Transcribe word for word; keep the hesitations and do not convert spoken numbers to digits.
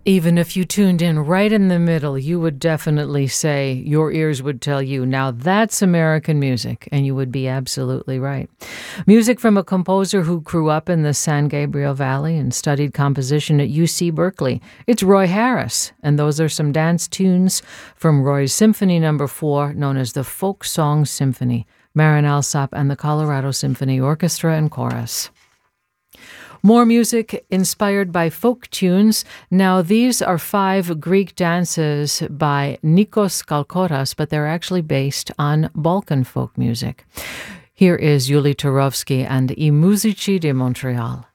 Even if you tuned in right in the middle, you would definitely say, your ears would tell you, now that's American music, and you would be absolutely right. Music from a composer who grew up in the San Gabriel Valley and studied composition at U C Berkeley. It's Roy Harris, and those are some dance tunes from Roy's Symphony Number Four, known as the Folk Song Symphony, Marin Alsop and the Colorado Symphony Orchestra and Chorus. More music inspired by folk tunes. Now, these are five Greek dances by Nikos Kalkoras, but they're actually based on Balkan folk music. Here is Yuli Turovsky and I Muzici de Montreal.